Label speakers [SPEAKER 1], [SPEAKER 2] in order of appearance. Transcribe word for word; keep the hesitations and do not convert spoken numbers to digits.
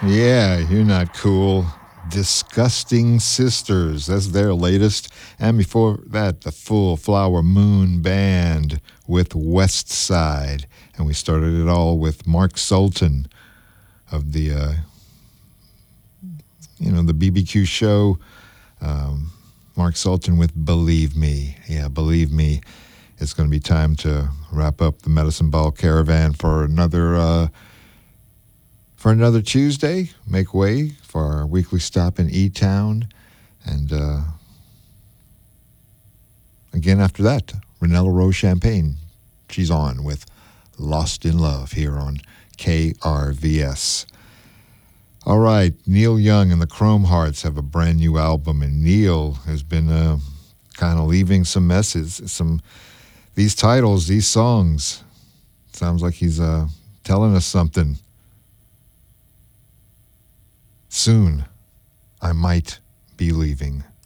[SPEAKER 1] Yeah, you're not cool. Disgusting Sisters. That's their latest. And before that, the Full Flower Moon Band with West Side. And we started it all with Mark Sultan of the, uh, you know, the B B Q show. Um, Mark Sultan with Believe Me. Yeah, Believe Me. It's going to be time to wrap up the Medicine Ball Caravan for another uh, for another Tuesday. Make way for our weekly stop in E-Town. And uh, again after that, Ranella Rose Champagne. She's on with Lost in Love here on K R V S. All right, Neil Young and the Chrome Hearts have a brand new album, and Neil has been uh, kind of leaving some messages, some these titles, these songs. Sounds like he's uh, telling us something. Soon, I might be leaving.